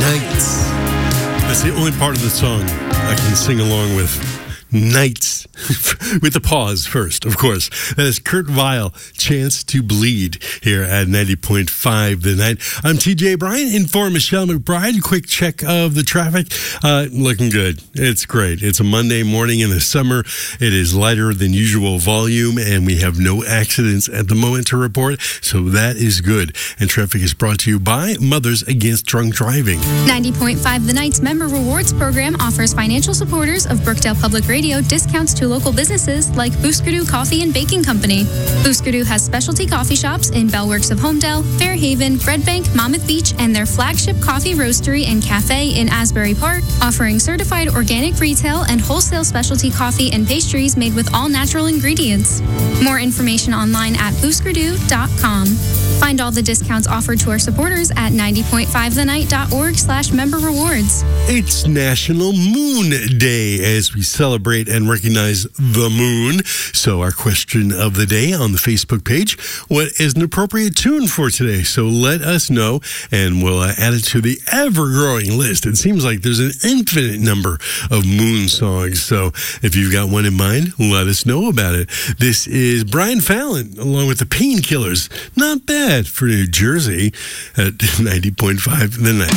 Nights. That's the only part of the song I can sing along with. Nights. With the pause first, of course. That is Kurt Vile, Chance to Bleed, here at 90.5 The Night. I'm TJ Bryan, in for Michelle McBride. Quick check of the traffic. Looking good. It's great. It's a Monday morning in the summer. It is lighter than usual volume, and we have no accidents at the moment to report, so that is good. And traffic is brought to you by Mothers Against Drunk Driving. 90.5 The Night's Member Rewards program offers financial supporters of Brookdale Public Radio discounts to local businesses like Booskerdoo Coffee and Baking Company. Booskerdoo has specialty coffee shops in Bellworks of Homedale, Fairhaven, Red Bank, Monmouth Beach, and their flagship coffee roastery and cafe in Asbury Park, offering certified organic retail and wholesale specialty coffee and pastries made with all natural ingredients. More information online at booskerdoo.com. Find all the discounts offered to our supporters at 90.5thenight.org/member rewards. It's National Moon Day as we celebrate and recognize the moon. So our question of the day on the Facebook page, what is an appropriate tune for today? So let us know, and we'll add it to the ever-growing list. It seems like there's an infinite number of moon songs. So if you've got one in mind, let us know about it. This is Brian Fallon, along with the Painkillers. Not bad for New Jersey at 90.5 The Night.